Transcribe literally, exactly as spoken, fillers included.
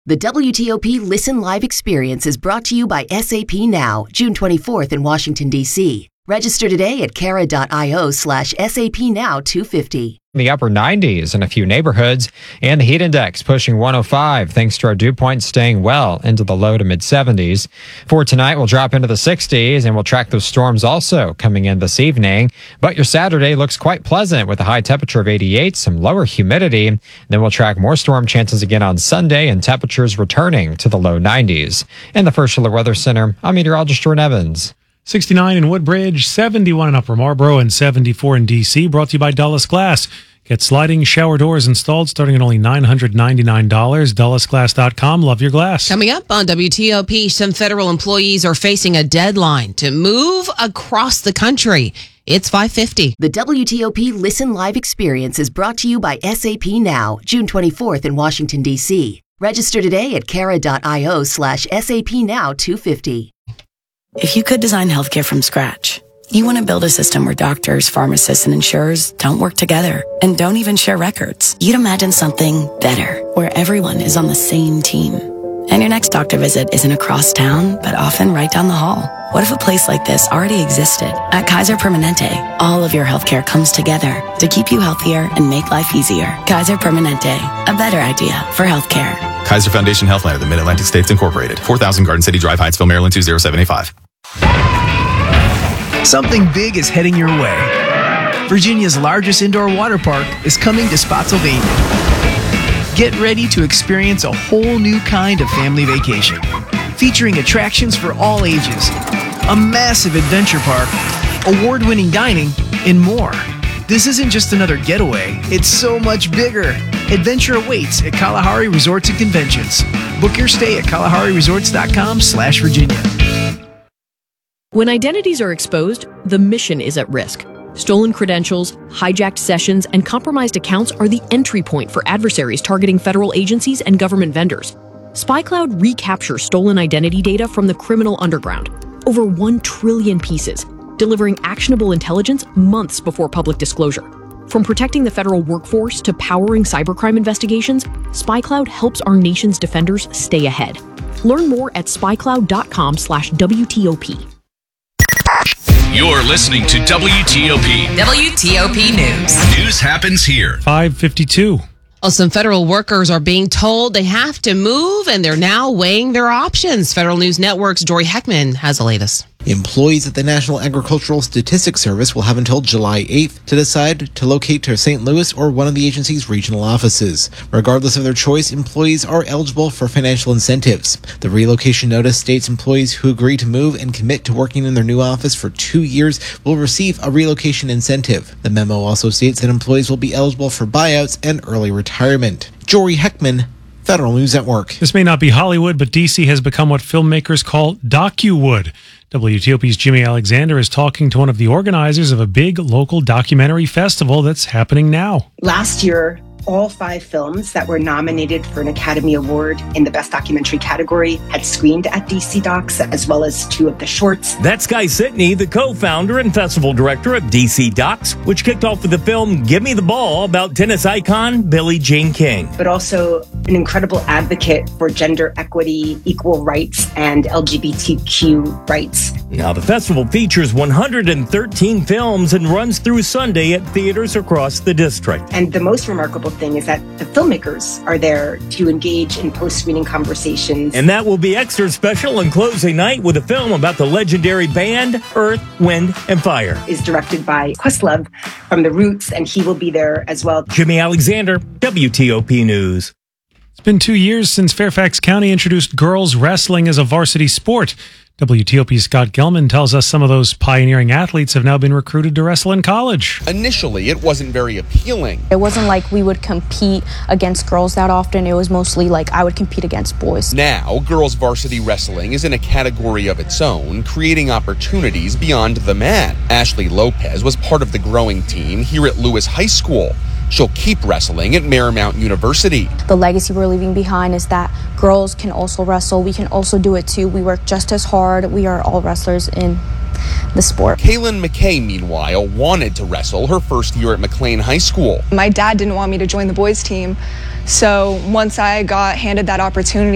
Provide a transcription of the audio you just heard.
The W T O P Listen Live experience is brought to you by S A P Now, June twenty-fourth in Washington, D C Register today at cara.io slash SAP Now 250. The upper nineties in a few neighborhoods, and the heat index pushing one oh five thanks to our dew point staying well into the low to mid seventies. For tonight, we'll drop into the sixties, and we'll track those storms also coming in this evening. But your Saturday looks quite pleasant with a high temperature of eighty-eight, some lower humidity. Then we'll track more storm chances again on Sunday, and temperatures returning to the low nineties. In the First Alert Weather Center, I'm meteorologist Jordan Evans. sixty-nine in Woodbridge, seventy-one in Upper Marlboro, and seventy-four in D C Brought to you by Dulles Glass. Get sliding shower doors installed starting at only nine hundred ninety-nine dollars. Dulles Glass dot com. Love your glass. Coming up on W T O P, some federal employees are facing a deadline to move across the country. It's five fifty. The W T O P Listen Live experience is brought to you by S A P Now, June twenty-fourth in Washington, D C Register today at cara.io slash SAP Now 250. If you could design healthcare from scratch, you want to build a system where doctors, pharmacists, and insurers don't work together and don't even share records. You'd imagine something better, where everyone is on the same team. And your next doctor visit isn't across town, but often right down the hall. What if a place like this already existed? At Kaiser Permanente, all of your healthcare comes together to keep you healthier and make life easier. Kaiser Permanente, a better idea for healthcare. Kaiser Foundation Healthline of the Mid-Atlantic States Incorporated. four thousand Garden City Drive, Hyattsville, Maryland two oh seven eight five. Something big is heading your way. Virginia's largest indoor water park is coming to Spotsylvania. Get ready to experience a whole new kind of family vacation, featuring attractions for all ages, a massive adventure park, award-winning dining, and more. This isn't just another getaway, it's so much bigger. Adventure awaits at Kalahari Resorts and Conventions. Book your stay at kalahari resorts dot com slash Virginia. When identities are exposed, the mission is at risk. Stolen credentials, hijacked sessions, and compromised accounts are the entry point for adversaries targeting federal agencies and government vendors. SpyCloud recaptures stolen identity data from the criminal underground, over one trillion pieces, delivering actionable intelligence months before public disclosure. From protecting the federal workforce to powering cybercrime investigations, SpyCloud helps our nation's defenders stay ahead. Learn more at spycloud.com slash WTOP. You're listening to W T O P. W T O P News. News happens here. five fifty-two. Well, some federal workers are being told they have to move, and they're now weighing their options. Federal News Network's Jory Heckman has the latest. Employees at the National Agricultural Statistics Service will have until July eighth to decide to locate to Saint Louis or one of the agency's regional offices. Regardless of their choice, employees are eligible for financial incentives. The relocation notice states employees who agree to move and commit to working in their new office for two years will receive a relocation incentive. The memo also states that employees will be eligible for buyouts and early retirement. Jory Heckman, Federal News Network. This may not be Hollywood, but D C has become what filmmakers call docu-wood. W T O P's Jimmy Alexander is talking to one of the organizers of a big local documentary festival that's happening now. Last year, all five films that were nominated for an Academy Award in the Best Documentary category had screened at D C Docs, as well as two of the shorts. That's Guy Sitney, the co-founder and festival director of D C Docs, which kicked off with the film Give Me the Ball about tennis icon Billie Jean King. But also an incredible advocate for gender equity, equal rights, and L G B T Q rights. Now, the festival features one hundred thirteen films and runs through Sunday at theaters across the district. And the most remarkable thing is that the filmmakers are there to engage in post-screening conversations. And that will be extra special on closing night with a film about the legendary band Earth, Wind, and Fire. Is directed by Questlove from The Roots, and he will be there as well. Jimmy Alexander, W T O P News. It's been two years since Fairfax County introduced girls wrestling as a varsity sport. W T O P's Scott Gelman tells us some of those pioneering athletes have now been recruited to wrestle in college. Initially, it wasn't very appealing. It wasn't like we would compete against girls that often. It was mostly like I would compete against boys. Now, girls varsity wrestling is in a category of its own, creating opportunities beyond the mat. Ashley Lopez was part of the growing team here at Lewis High School. She'll keep wrestling at Marymount University. The legacy we're leaving behind is that girls can also wrestle. We can also do it too. We work just as hard. We are all wrestlers in the sport. Kaylin McKay, meanwhile, wanted to wrestle her first year at McLean High School. My dad didn't want me to join the boys team, so once I got handed that opportunity,